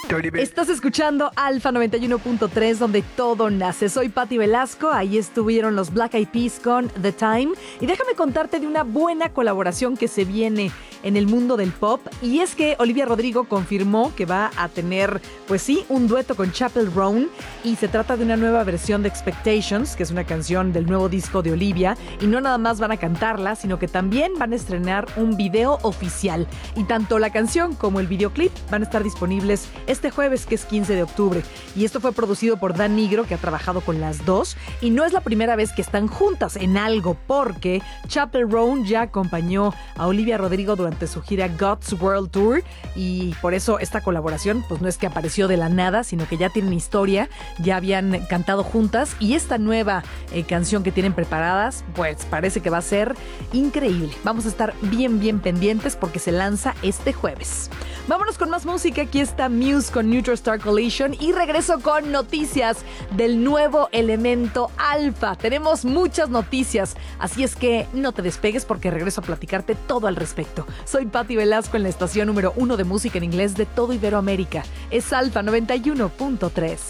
Estás escuchando Alfa 91.3, donde todo nace. Soy Patti Velasco, ahí estuvieron los Black Eyed Peas con The Time. Y déjame contarte de una buena colaboración que se viene en el mundo del pop. Y es que Olivia Rodrigo confirmó que va a tener, pues sí, un dueto con Chappell Roan. Y se trata de una nueva versión de Expectations, que es una canción del nuevo disco de Olivia. Y no nada más van a cantarla, sino que también van a estrenar un video oficial. Y tanto la canción como el videoclip van a estar disponibles este jueves, que es 15 de octubre. Y esto fue producido por Dan Nigro, que ha trabajado con las dos. Y no es la primera vez que están juntas en algo, porque Chappell Roan ya acompañó a Olivia Rodrigo durante su gira God's World Tour. Y por eso esta colaboración, pues no es que apareció de la nada, sino que ya tienen historia, ya habían cantado juntas. Y esta nueva canción que tienen preparadas, pues parece que va a ser increíble. Vamos a estar bien pendientes porque se lanza este jueves. Vámonos con más música. Aquí está Muse con Neutral Star Collision y regreso con noticias del nuevo elemento Alfa. Tenemos muchas noticias, así es que no te despegues porque regreso a platicarte todo al respecto. Soy Patti Velasco en la estación número 1 de música en inglés de todo Iberoamérica. Es Alfa 91.3.